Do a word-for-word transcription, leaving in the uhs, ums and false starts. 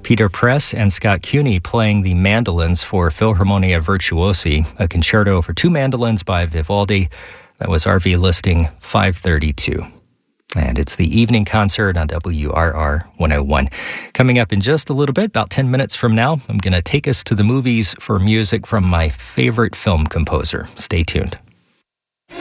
Peter Press and Scott Cuny playing the mandolins for Philharmonia Virtuosi, a concerto for two mandolins by Vivaldi. That was R V listing five thirty-two. And it's the evening concert on W R R one oh one. Coming up in just a little bit, about ten minutes from now, I'm going to take us to the movies for music from my favorite film composer. Stay tuned.